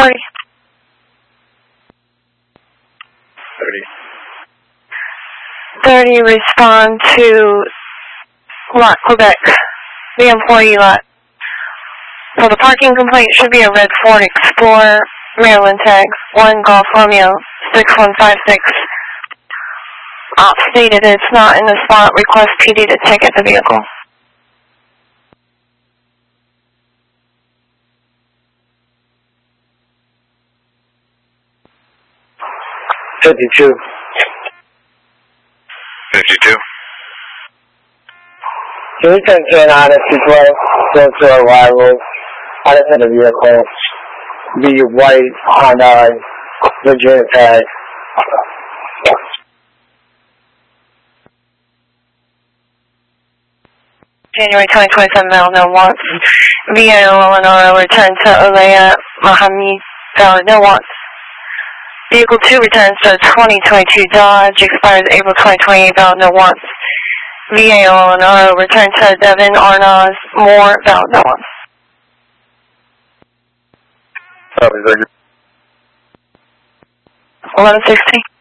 party. 30 respond to lot Quebec, the employee lot. So the parking complaint should be a red Ford Explorer, Maryland tag, 1 Golf Romeo 6156. Op stated it's not in the spot. Request PD to ticket the vehicle. 52. 52. Can we turn to an honest display? Go to our arrival. I just had a vehicle. Be white Honda Virginia tag. January 2027, mail no wants. VAO Illinois, return to Olea Mohammed, no wants. Vehicle 2 returns to 2022 Dodge, expires April 2028, no wants. VAO Illinois, return to Devin Arnaz, Moore, no wants. 1160.